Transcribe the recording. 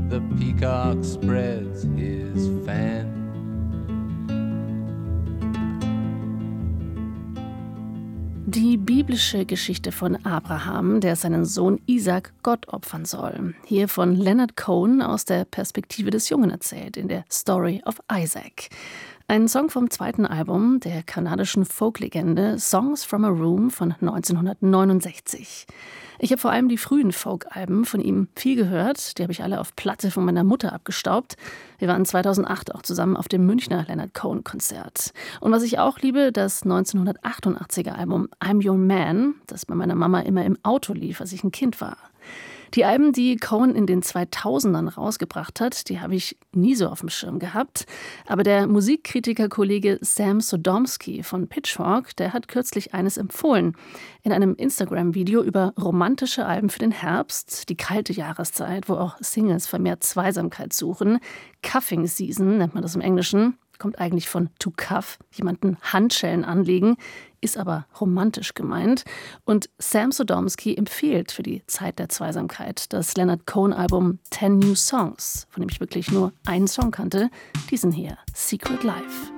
the peacock spreads his fan. Die biblische Geschichte von Abraham, der seinen Sohn Isaac Gott opfern soll. Hier von Leonard Cohen aus der Perspektive des Jungen erzählt, in der Story of Isaac. Ein Song vom zweiten Album der kanadischen Folklegende Songs from a Room von 1969. Ich habe vor allem die frühen Folk-Alben von ihm viel gehört. Die habe ich alle auf Platte von meiner Mutter abgestaubt. Wir waren 2008 auch zusammen auf dem Münchner Leonard Cohen-Konzert. Und was ich auch liebe, das 1988er Album I'm Your Man, das bei meiner Mama immer im Auto lief, als ich ein Kind war. Die Alben, die Cohen in den 2000ern rausgebracht hat, die habe ich nie so auf dem Schirm gehabt. Aber der Musikkritiker-Kollege Sam Sodomsky von Pitchfork, der hat kürzlich eines empfohlen. In einem Instagram-Video über romantische Alben für den Herbst, die kalte Jahreszeit, wo auch Singles vermehrt Zweisamkeit suchen. Cuffing Season nennt man das im Englischen. Kommt eigentlich von to cuff, jemanden Handschellen anlegen, ist aber romantisch gemeint. Und Sam Sodomsky empfiehlt für die Zeit der Zweisamkeit das Leonard Cohen-Album 10 New Songs, von dem ich wirklich nur einen Song kannte, diesen hier, Secret Life.